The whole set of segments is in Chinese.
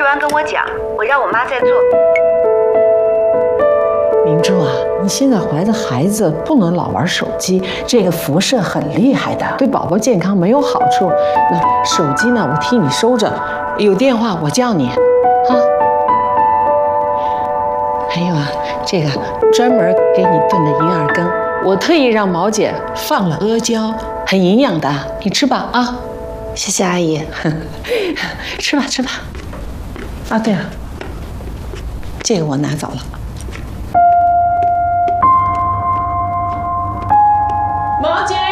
吃完跟我讲，我让我妈再做。 明珠啊，你现在怀的孩子不能老玩手机，这个辐射很厉害的，对宝宝健康没有好处。那手机呢，我替你收着，有电话我叫你，啊。还有啊，这个专门给你炖的银耳羹，我特意让毛姐放了阿胶，很营养的，你吃吧啊。 谢谢阿姨。 吃吧吃吧。啊，对了，这个我拿走了。毛姐，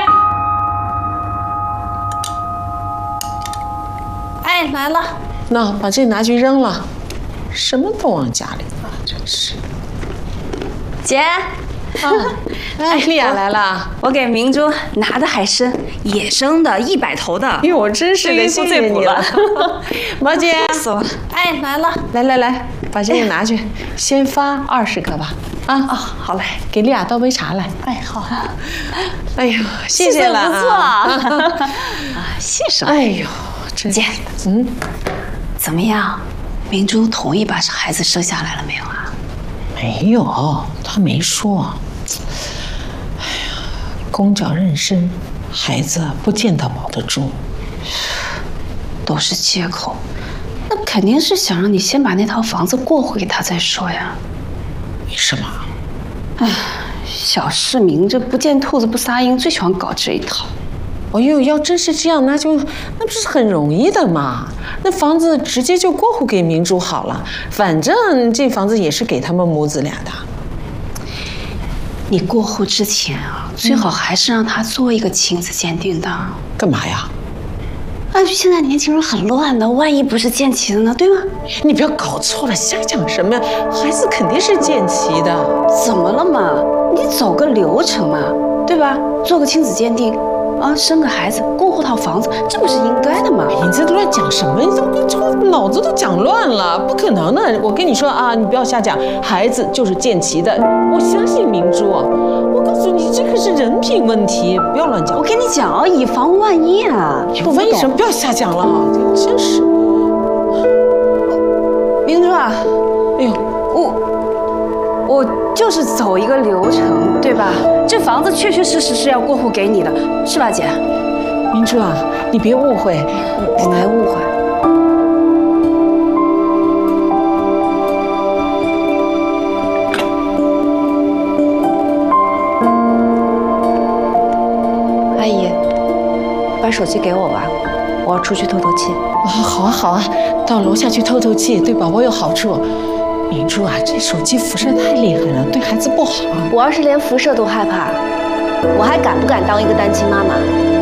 哎，来了。 那把这拿去扔了，什么都往家里放，真是。 姐， 哎，丽雅来了。 我给明珠拿的海参，野生的，100头的。 哎呦，我真是得谢谢你了，毛姐。 死了。哎，来了。 来，把这个拿去，先发20个吧。啊， 哦，好嘞， 给丽雅倒杯茶来。 哎，好。 哎呦，谢谢了， 不错啊。谢什么？ 哎呦，真姐，怎么样？明珠同意把孩子生下来了没有啊？ 没有，他没说。哎呀，公脚妊娠，孩子不见得保得住。 都是借口，那肯定是想让你先把那套房子过户给他再说呀。 为什么？ 哎，小市民这不见兔子不撒鹰，最喜欢搞这一套。 哎呦，要真是这样，那不是很容易的嘛？那房子直接就过户给明珠好了，反正这房子也是给他们母子俩的。 你过户之前啊，最好还是让他做一个亲子鉴定的。 干嘛呀？ 哎，现在年轻人很乱的，万一不是见齐的呢，对吗？ 你不要搞错了，瞎讲什么呀？孩子肯定是见齐的。 怎么了嘛？你走个流程嘛，对吧？做个亲子鉴定。啊，生个孩子，过户套房子，这不是应该的吗？ 你这乱讲什么？你这脑子都讲乱了，不可能的！我跟你说啊，你不要瞎讲，孩子就是见齐的，我相信明珠。我告诉你，这可是人品问题，不要乱讲。 我跟你讲啊，以防万一啊！ 为什么不要瞎讲了？真是。 明珠啊， 哎呦， 我就是走一个流程，对吧？这房子确确实实是要过户给你的，是吧，姐？ 明珠啊，你别误会， 我没误会。阿姨，把手机给我吧，我要出去透透气。 好啊，到楼下去透透气，对宝宝有好处。明珠啊，这手机辐射太厉害了，对孩子不好。 我要是连辐射都害怕，我还敢不敢当一个单亲妈妈？